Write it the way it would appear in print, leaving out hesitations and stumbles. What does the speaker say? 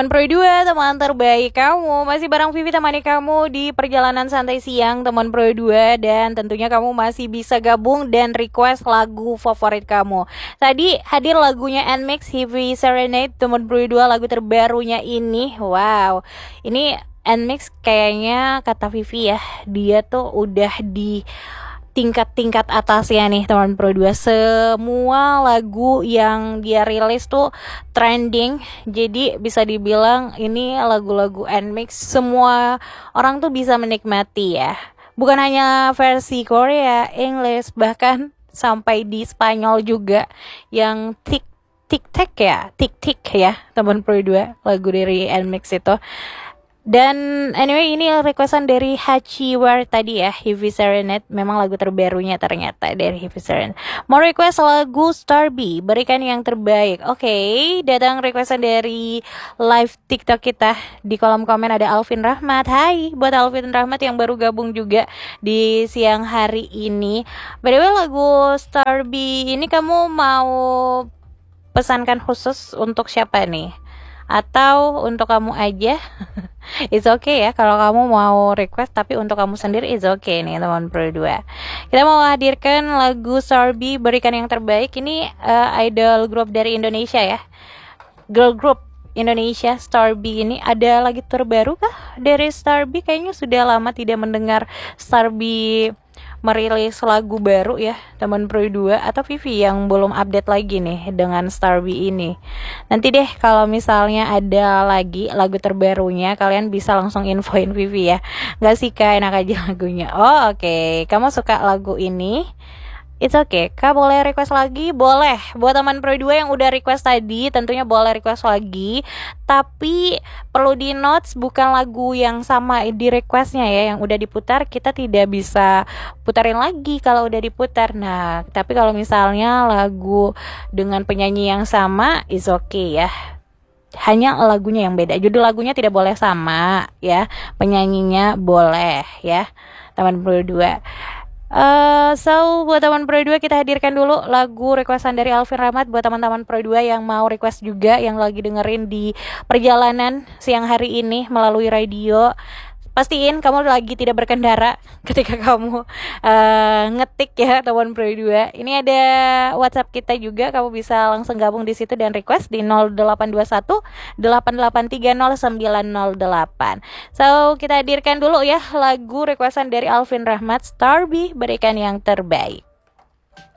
Teman Pro 2, teman terbaik kamu. Masih bareng Vivi temani kamu di perjalanan santai siang teman Pro 2. Dan tentunya kamu masih bisa gabung dan request lagu favorit kamu. Tadi hadir lagunya Nmix, Heavy Serenade, teman Pro 2, lagu terbarunya ini. Wow, ini Nmix kayaknya kata Vivi ya, dia tuh udah di tingkat-tingkat atasnya nih teman Pro 2. Semua lagu yang dia rilis tuh trending. Jadi bisa dibilang ini lagu-lagu Nmix semua orang tuh bisa menikmati ya. Bukan hanya versi Korea, English, bahkan sampai di Spanyol juga yang tik-tik ya teman Pro 2, lagu dari Nmix itu. Dan anyway, ini requestan dari Hachiwar tadi ya, Heavy Serenade. Memang lagu terbarunya ternyata dari Heavy Serenade. Mau request lagu Starby, berikan yang terbaik. Oke, datang requestan dari live TikTok kita. Di kolom komen ada Alvin Rahmat. Hai buat Alvin Rahmat yang baru gabung juga di siang hari ini. By the way, lagu Starby ini kamu mau pesankan khusus untuk siapa nih? Atau untuk kamu aja? It's okay ya kalau kamu mau request, tapi untuk kamu sendiri it's okay nih teman Pro 2. Kita mau hadirkan lagu Starby, berikan yang terbaik. Ini idol group dari Indonesia ya, girl group Indonesia, Starby. Ini ada lagi terbaru kah dari Starby? Kayaknya sudah lama tidak mendengar Starby merilis lagu baru ya teman Pro 2. Atau Vivi yang belum update lagi nih dengan Starby ini. Nanti deh kalau misalnya ada lagi lagu terbarunya, kalian bisa langsung infoin Vivi ya. Gak sih Kak, enak aja lagunya. Oh oke. Kamu suka lagu ini? It's okay, Kak boleh request lagi? Boleh. Buat teman Pro 2 yang udah request tadi, tentunya boleh request lagi. Tapi perlu di notes, bukan lagu yang sama di requestnya ya, yang udah diputar kita tidak bisa putarin lagi kalau udah diputar. Nah, tapi kalau misalnya lagu dengan penyanyi yang sama, it's okay ya. Hanya lagunya yang beda. Judul lagunya tidak boleh sama ya. Penyanyinya boleh ya, teman Pro 2. So buat teman Pro 2 kita hadirkan dulu lagu requestan dari Alvin Rahmat. Buat teman-teman Pro 2 yang mau request juga, yang lagi dengerin di perjalanan siang hari ini melalui radio, pastiin kamu lagi tidak berkendara ketika kamu ngetik ya teman Pro 2. Ini ada WhatsApp kita juga, kamu bisa langsung gabung di situ dan request di 0821 8830 908. So kita hadirkan dulu ya lagu requestan dari Alvin Rahmat, Starby, berikan yang terbaik.